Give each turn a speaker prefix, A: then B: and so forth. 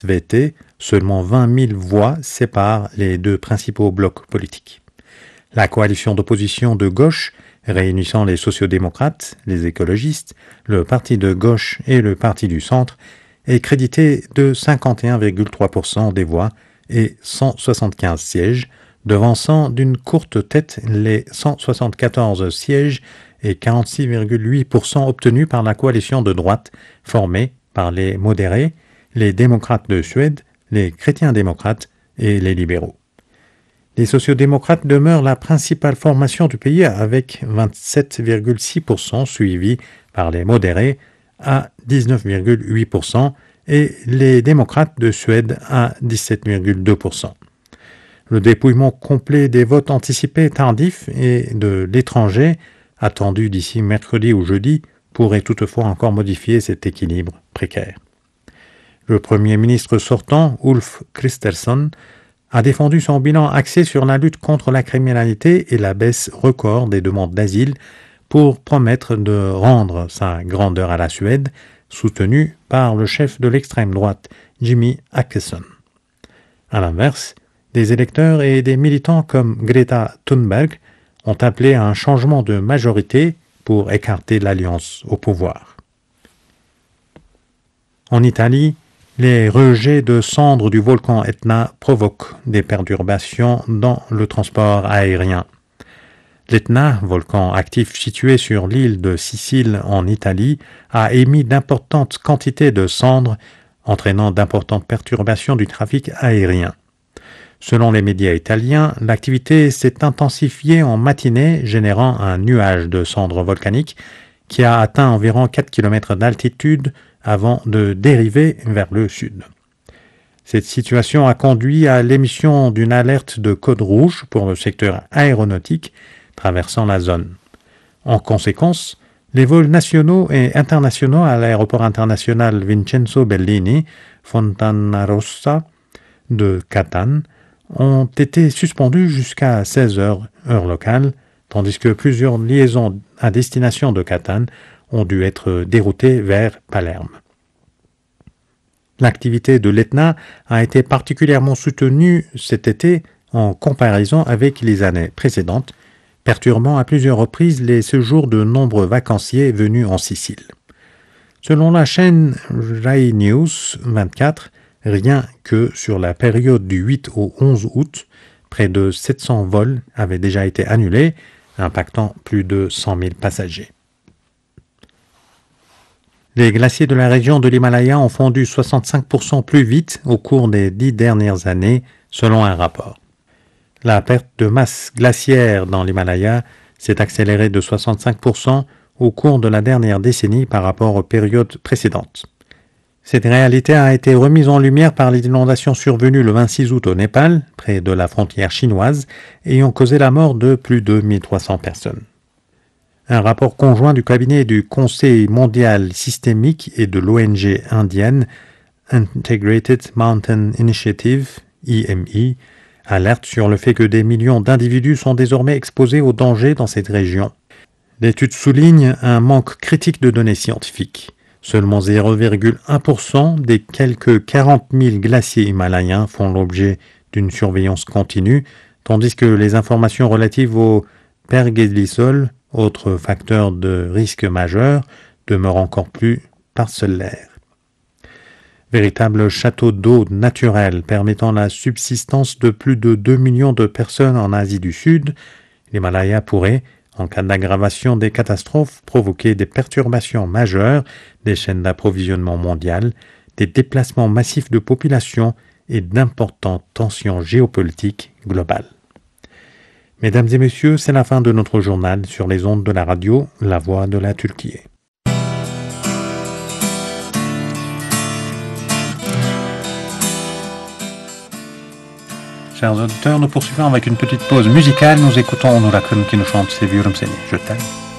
A: SVT, seulement 20 000 voix séparent les deux principaux blocs politiques. La coalition d'opposition de gauche, réunissant les sociodémocrates, les écologistes, le parti de gauche et le parti du centre, est créditée de 51,3% des voix et 175 sièges, devançant d'une courte tête les 174 sièges et 46,8% obtenus par la coalition de droite formée par les modérés, les démocrates de Suède, les chrétiens-démocrates et les libéraux. Les sociodémocrates demeurent la principale formation du pays avec 27,6%, suivi par les modérés à 19,8% et les démocrates de Suède à 17,2%. Le dépouillement complet des votes anticipés tardifs et de l'étranger, attendu d'ici mercredi ou jeudi, pourrait toutefois encore modifier cet équilibre précaire. Le Premier ministre sortant, Ulf Kristersson, a défendu son bilan axé sur la lutte contre la criminalité et la baisse record des demandes d'asile pour promettre de rendre sa grandeur à la Suède, soutenu par le chef de l'extrême droite, Jimmy Åkesson. À l'inverse, des électeurs et des militants comme Greta Thunberg ont appelé à un changement de majorité pour écarter l'alliance au pouvoir. En Italie, les rejets de cendres du volcan Etna provoquent des perturbations dans le transport aérien. L'Etna, volcan actif situé sur l'île de Sicile en Italie, a émis d'importantes quantités de cendres, entraînant d'importantes perturbations du trafic aérien. Selon les médias italiens, l'activité s'est intensifiée en matinée, générant un nuage de cendres volcaniques qui a atteint environ 4 km d'altitude avant de dériver vers le sud. Cette situation a conduit à l'émission d'une alerte de code rouge pour le secteur aéronautique traversant la zone. En conséquence, les vols nationaux et internationaux à l'aéroport international Vincenzo Bellini, Fontanarossa de Catane, ont été suspendus jusqu'à 16h heure locale, tandis que plusieurs liaisons à destination de Catane ont dû être déroutées vers Palerme. L'activité de l'Etna a été particulièrement soutenue cet été en comparaison avec les années précédentes, perturbant à plusieurs reprises les séjours de nombreux vacanciers venus en Sicile. Selon la chaîne Rai News 24, rien que sur la période du 8 au 11 août, près de 700 vols avaient déjà été annulés, impactant plus de 100 000 passagers. Les glaciers de la région de l'Himalaya ont fondu 65% plus vite au cours des 10 dernières années, selon un rapport. La perte de masse glaciaire dans l'Himalaya s'est accélérée de 65% au cours de la dernière décennie par rapport aux périodes précédentes. Cette réalité a été remise en lumière par les inondations survenues le 26 août au Népal, près de la frontière chinoise, et ont causé la mort de plus de 1300 personnes. Un rapport conjoint du cabinet du Conseil mondial systémique et de l'ONG indienne Integrated Mountain Initiative, IMI, alerte sur le fait que des millions d'individus sont désormais exposés aux dangers dans cette région. L'étude souligne un manque critique de données scientifiques. Seulement 0,1% des quelques 40 000 glaciers himalayens font l'objet d'une surveillance continue, tandis que les informations relatives au pergélisol, autre facteur de risque majeur, demeurent encore plus parcellaires. Véritable château d'eau naturel permettant la subsistance de plus de 2 millions de personnes en Asie du Sud, l'Himalaya pourrait, en cas d'aggravation des catastrophes, provoquer des perturbations majeures des chaînes d'approvisionnement mondiales, des déplacements massifs de population et d'importantes tensions géopolitiques globales. Mesdames et messieurs, c'est la fin de notre journal sur les ondes de la radio La Voix de la Turquie. Chers auditeurs, nous poursuivons avec une petite pause musicale. Nous écoutons Onur Akın qui nous chante Seviyorum Seni. Je t'aime.